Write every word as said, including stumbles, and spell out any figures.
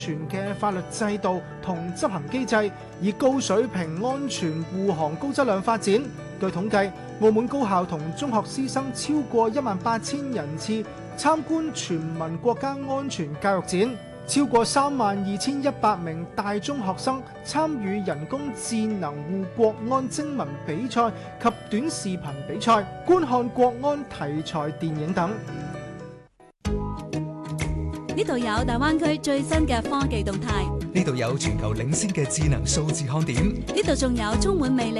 全嘅法律制度同執行機制，以高水平安全護航高質量發展。據統計，澳門高校同中學師生超過一萬八千人次參觀全民國家安全教育展，超過三萬二千一百名大中學生參與人工智能護國安徵文比賽及短視頻比賽，觀看國安題材電影等。 呢度有大灣區最新嘅科技動態， 呢度有全球領先嘅智能數字看點， 呢度仲有充滿魅力